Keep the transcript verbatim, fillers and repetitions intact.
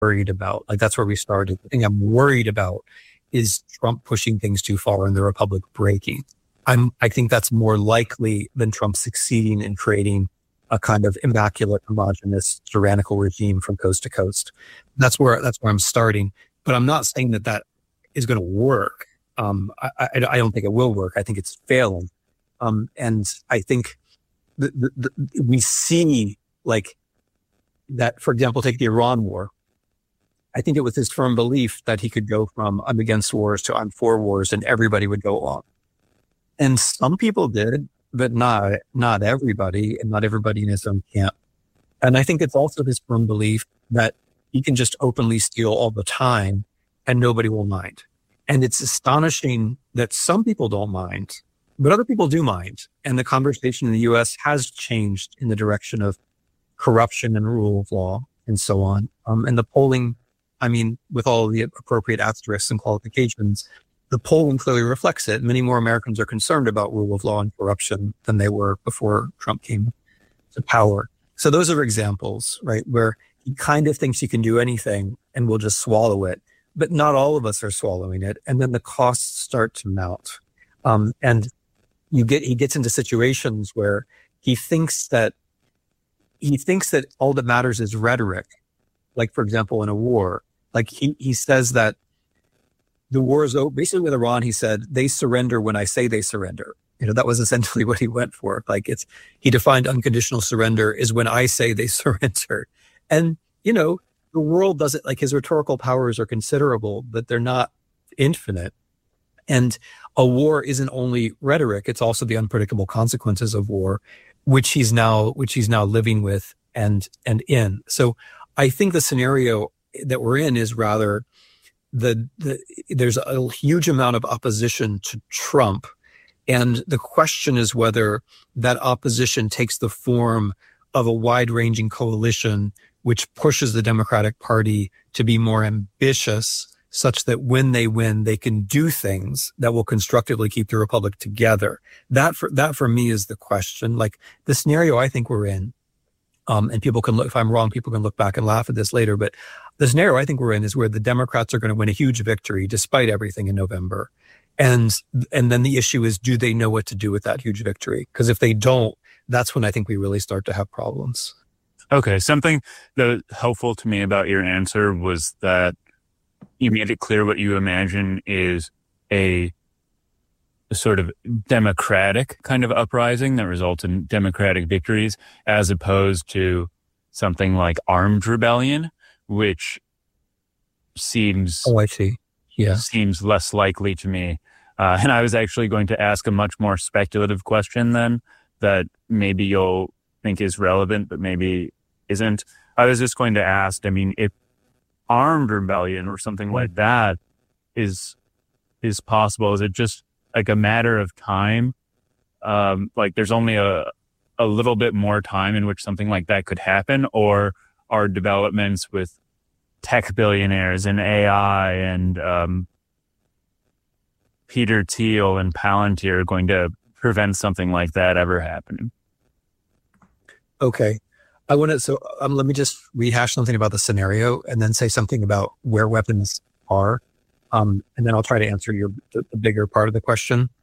worried about. Like, that's where we started. The thing I'm worried about is Trump pushing things too far and the Republic breaking. I'm, I think that's more likely than Trump succeeding in creating a kind of immaculate, homogenous, tyrannical regime from coast to coast. That's where, that's where I'm starting. But I'm not saying that that is going to work. Um, I, I, I don't think it will work. I think it's failing. Um, and I think the, the, the, we see like that, for example, take the Iran war. I think it was his firm belief that he could go from I'm against wars to I'm for wars and everybody would go along. And some people did, but not, not everybody, and not everybody in his own camp. And I think it's also his firm belief that he can just openly steal all the time and nobody will mind. And it's astonishing that some people don't mind, but other people do mind. And the conversation in the U S has changed in the direction of corruption and rule of law and so on. Um, and the polling, I mean, with all the appropriate asterisks and qualifications, the polling clearly reflects it. Many more Americans are concerned about rule of law and corruption than they were before Trump came to power. So those are examples, right, where he kind of thinks he can do anything and will just swallow it. But not all of us are swallowing it. And then the costs start to mount. Um, and you get, he gets into situations where he thinks that, he thinks that all that matters is rhetoric. Like, for example, in a war, like he, he says that the war is over. Basically with Iran, he said, they surrender when I say they surrender. You know, that was essentially what he went for. Like it's, he defined unconditional surrender is when I say they surrender. And, you know, the world doesn't, like his rhetorical powers are considerable, but they're not infinite. And a war isn't only rhetoric. It's also the unpredictable consequences of war, which he's now, which he's now living with and, and in. So I think the scenario that we're in is rather the, the, there's a huge amount of opposition to Trump. And the question is whether that opposition takes the form of a wide-ranging coalition which pushes the Democratic Party to be more ambitious, such that when they win, they can do things that will constructively keep the Republic together. That for, that for me is the question. Like the scenario I think we're in, um, and people can look, if I'm wrong, people can look back and laugh at this later, but the scenario I think we're in is where the Democrats are going to win a huge victory despite everything in November. And, and then the issue is, do they know what to do with that huge victory? Because if they don't, that's when I think we really start to have problems. Okay. Something that was helpful to me about your answer was that you made it clear what you imagine is a, a sort of democratic kind of uprising that results in democratic victories, as opposed to something like armed rebellion, which seems... Oh, I see. Yeah. Seems less likely to me. Uh, and I was actually going to ask a much more speculative question then that maybe you'll think is relevant, but maybe isn't. I was just going to ask, I mean, if armed rebellion or something like that is, is possible, is it just like a matter of time? Um, like there's only a, a little bit more time in which something like that could happen, or are developments with tech billionaires and A I and um, Peter Thiel and Palantir going to prevent something like that ever happening? Okay. I want to, so um, let me just rehash something about the scenario and then say something about where weapons are. Um, and then I'll try to answer your the, the bigger part of the question.